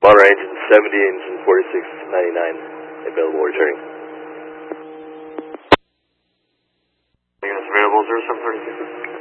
Monitor engine 70, engine 4699, available returning. Units available, 0736.